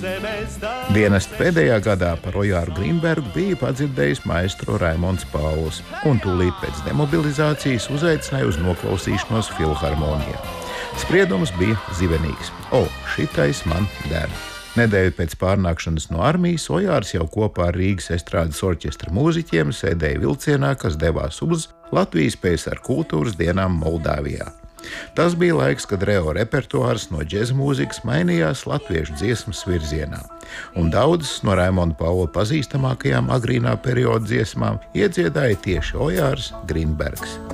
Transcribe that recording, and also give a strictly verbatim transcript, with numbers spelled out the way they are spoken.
Dienesta pēdējā gadā par Ojāru Grīnbergu bija padzirdējis maestro Raimonds Pauls, un tūlīt pēc demobilizācijas uzaicināja uz noklausīšanos filharmonijā. Spriedums bija zibenīgs. O, šitais man der. Nedēļu pēc pārnākšanas no armijas Ojārs jau kopā ar Rīgas estrādes orķestra mūziķiem sēdēja vilcienā, kas devās uz Latvijas P S R kultūras dienām Moldāvijā. Tas bija laiks, kad reo repertuārs no džeza mūzikas mainījās latviešu dziesmas virzienā, un daudzas no Raimonda Paula pazīstamākajām agrīnā perioda dziesmām iedziedāja tieši Ojārs Grīnbergs.